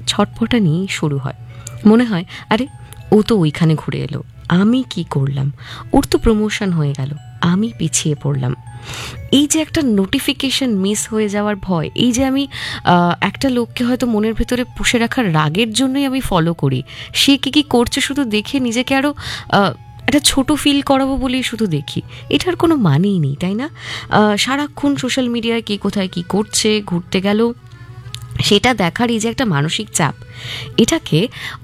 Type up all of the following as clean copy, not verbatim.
ছটফটানি শুরু হয়। মনে হয় আরে ও তো ওইখানে ঘুরে এলো, আমি কি করলাম, ওর তো প্রমোশন হয়ে গেল, আমি পিছিয়ে পড়লাম। এই যে একটা নোটিফিকেশন মিস হয়ে যাওয়ার ভয়, এই যে আমি একটা লোককে হয়তো মনের ভেতরে পুষে রাখার রাগের জন্যই আমি ফলো করি, সে কি কি করছে শুধু দেখে নিজেকে আরও একটা ছোট ফিল করাবো বলেই শুধু দেখি, এটার কোনো মানেই নেই, তাই না? সারাক্ষণ সোশ্যাল মিডিয়ায় কে কোথায় কি করছে, ঘুরতে গেল, সেটা দেখার এই যে একটা মানসিক চাপ, এটাকে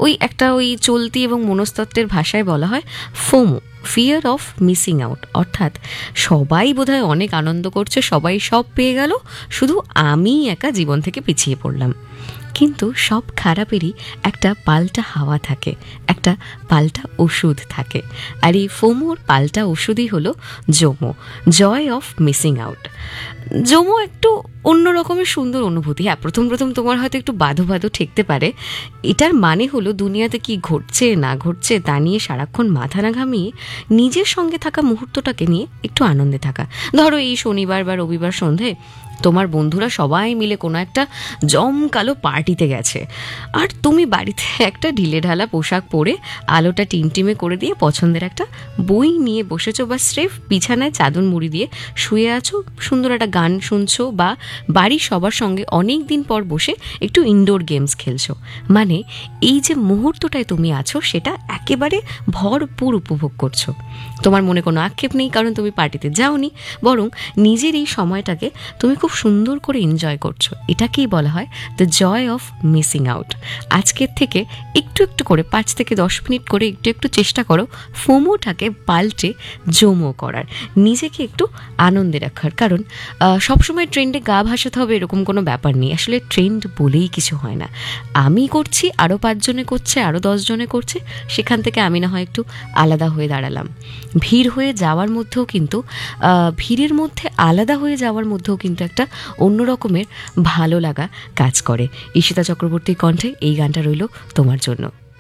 ওই চলতি এবং মনস্তত্ত্বের ভাষায় বলা হয় FOMO, fear of missing out. অর্থাৎ সবাই বোধহয় অনেক আনন্দ করছে, সবাই সব পেয়ে গেল, শুধু আমি একা জীবন থেকে পিছিয়ে পড়লাম। কিন্তু সব খারাপেরই একটা পাল্টা হাওয়া থাকে, একটা পাল্টা ওষুধ থাকে, আর এই ফোমোর পাল্টা ওষুধই হলো Jomo, joy of missing out. Jomo একটু অন্য রকমের সুন্দর অনুভূতি। হ্যাঁ, প্রথম প্রথম তোমার হয়তো একটু বাধো বাধো ঠেকতে পারে। এটার মানে হলো দুনিয়াতে কি ঘটছে না ঘটছে তা নিয়ে সারাক্ষণ মাথা না ঘামিয়ে নিজের সঙ্গে থাকা মুহূর্তটাকে নিয়ে একটু আনন্দে থাকা। ধরো এই শনিবার বা রবিবার সন্ধে তোমার বন্ধুরা সবাই মিলে কোনো একটা জমকালো পার্টিতে গেছে, আর তুমি বাড়িতে একটা ঢিলেঢালা পোশাক পরে আলোটা টিমটিমে করে দিয়ে পছন্দের একটা বই নিয়ে বসেছো, বা স্রেফ বিছানায় চাদর মুড়ি দিয়ে শুয়ে আছো, সুন্দর একটা গান শুনছো, বা বাড়ির সবার সঙ্গে অনেক দিন পর বসে একটু ইনডোর গেমস খেলছো। মানে এই যে মুহূর্তটায় তুমি আছো সেটা একেবারে ভরপুর উপভোগ করছো। তোমার মনে কোনো আক্ষেপ নেই, কারণ তুমি পার্টিতে যাওনি, বরং নিজের এই সময়টাকে তুমি খুব সুন্দর করে এনজয় করছো। এটাকেই বলা হয় the joy of missing out. আজকের থেকে একটু একটু করে 5 থেকে 10 মিনিট করে একটু একটু চেষ্টা করো ফোমোটাকে পাল্টে জমো করার, নিজেকে একটু আনন্দে রাখার। কারণ সবসময় ট্রেন্ডে গা ভাসাতে হবে এরকম কোনো ব্যাপার নেই, আসলে ট্রেন্ড বলেই কিছু হয় না। আমি করছি, আরও 5 জনে করছে, আরও 10 জনে করছে, সেখান থেকে আমি না হয় একটু আলাদা হয়ে দাঁড়ালাম। ভিড় হয়ে যাওয়ার মধ্যেও কিন্তু ভিড়ের মধ্যে আলাদা হয়ে যাওয়ার মধ্যেও কিন্তু একটা অন্য রকমের ভালো লাগা কাজ করে। ঈশিতা চক্রবর্তীর কণ্ঠে এই গানটা রইল তোমার জন্য।